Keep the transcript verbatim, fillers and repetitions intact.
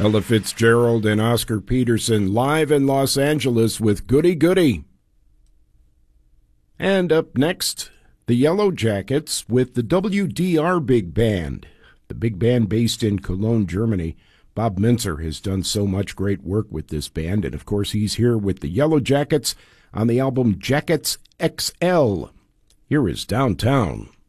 Ella Fitzgerald and Oscar Peterson live in Los Angeles with Goody Goody. And up next, the Yellow Jackets with the W D R Big Band. The big band based in Cologne, Germany. Bob Minzer has done so much great work with this band, and of course he's here with the Yellow Jackets on the album Jackets X L. Here is Downtown.